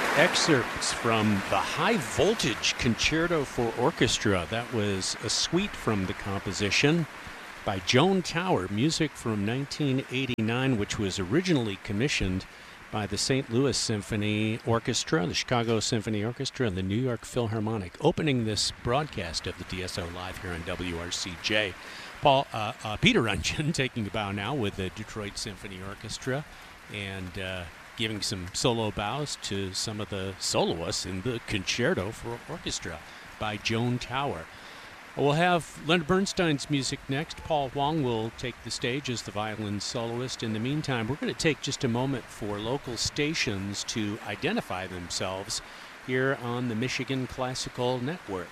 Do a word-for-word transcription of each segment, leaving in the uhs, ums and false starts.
Excerpts from the High Voltage Concerto for Orchestra. That was a suite from the composition by Joan Tower, music from nineteen eighty-nine, which was originally commissioned by the Saint Louis Symphony Orchestra, the Chicago Symphony Orchestra, and the New York Philharmonic, opening this broadcast of the D S O Live here on W R C J. Paul, uh, uh, Peter Rungeon taking a bow now with the Detroit Symphony Orchestra, and uh, giving some solo bows to some of the soloists in the Concerto for Orchestra by Joan Tower. We'll have Leonard Bernstein's music next. Paul Huang will take the stage as the violin soloist. In the meantime, we're going to take just a moment for local stations to identify themselves here on the Michigan Classical Network.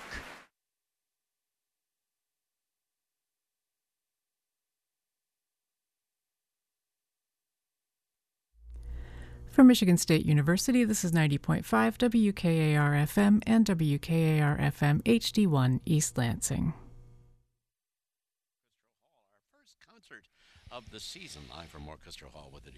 From Michigan State University, this is ninety point five W K A R F M and W K A R F M H D one East Lansing. Our first concert of the season, live from Orchestra Hall with the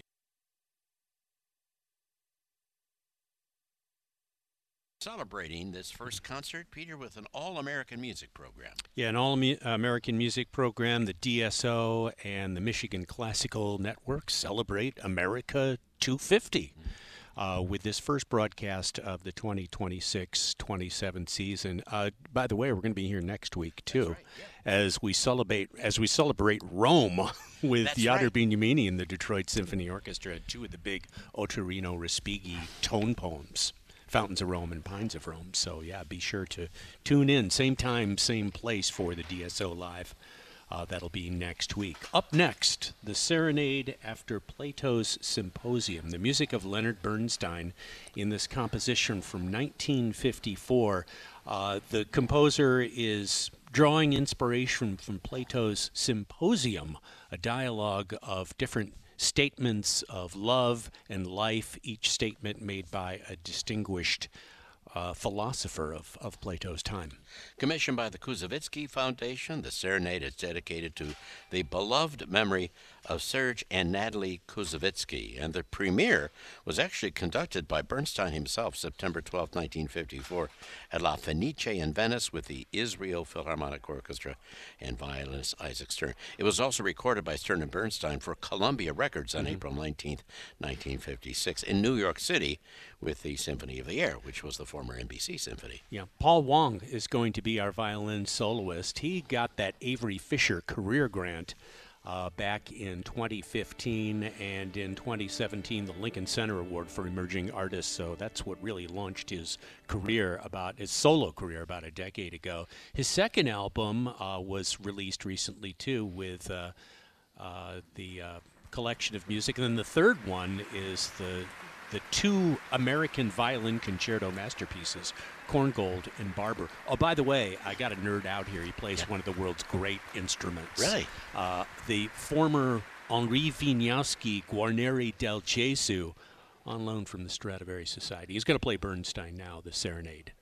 celebrating this first concert, Peter, with an all-American music program. Yeah, an all-American music program. The D S O and the Michigan Classical Network celebrate America two fifty mm-hmm. uh, with this first broadcast of the twenty twenty-six twenty-seven season. Uh, by the way, we're going to be here next week too, right, yeah. as we celebrate as we celebrate Rome with Yadar right. Bignamini and the Detroit Symphony Orchestra, two of the big Ottorino Respighi tone poems. Fountains of Rome and Pines of Rome. So, yeah, be sure to tune in. Same time, same place for the D S O Live. Uh, that'll be next week. Up next, the Serenade After Plato's Symposium, the music of Leonard Bernstein in this composition from nineteen fifty-four. Uh, the composer is drawing inspiration from Plato's Symposium, a dialogue of different statements of love and life, each statement made by a distinguished uh, philosopher of, of Plato's time. Commissioned by the Koussevitzky Foundation, the Serenade is dedicated to the beloved memory of Serge and Natalie Koussevitzky, and the premiere was actually conducted by Bernstein himself September twelfth, nineteen fifty-four, at La Fenice in Venice with the Israel Philharmonic Orchestra and violinist Isaac Stern. It was also recorded by Stern and Bernstein for Columbia Records on mm-hmm. April nineteenth, nineteen fifty-six in New York City with the Symphony of the Air, which was the former N B C Symphony. Yeah, Paul Huang is going to be our violin soloist. He got that Avery Fisher Career Grant uh, back in twenty fifteen, and in twenty seventeen the Lincoln Center Award for Emerging Artists. So that's what really launched his career, about his solo career, about a decade ago. His second album uh, was released recently too, with uh, uh, the uh, collection of music, and then the third one is the the two American violin concerto masterpieces, Korngold and Barber. Oh, by the way, I got a nerd out here. He plays yeah. one of the world's great instruments. Really? Uh, the former Henri Wieniawski Guarneri del Gesù, on loan from the Stradivari Society. He's going to play Bernstein now, the Serenade.